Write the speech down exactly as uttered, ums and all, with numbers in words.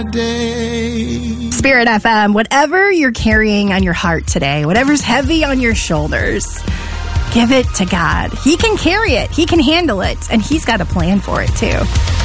Spirit F M, whatever you're carrying on your heart today, whatever's heavy on your shoulders, give it to God. He can carry it. He can handle it. And He's got a plan for it, too.